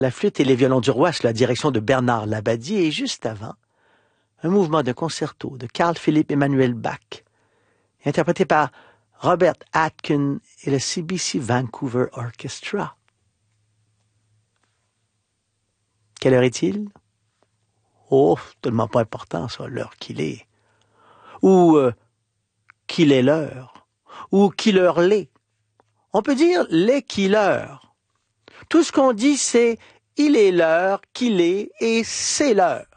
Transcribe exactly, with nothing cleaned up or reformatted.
La flûte et les violons du roi sous la direction de Bernard Labadie et juste avant, un mouvement de concerto de Carl Philipp Emanuel Bach, interprété par Robert Aitken et le C B C Vancouver Orchestra. Quelle heure est-il? Oh, tellement pas important, ça, l'heure qu'il est. Ou euh, qu'il est l'heure. Ou qu'il heure l'est. On peut dire les qu'il heure. Tout ce qu'on dit, c'est il est l'heure, qu'il est et c'est l'heure.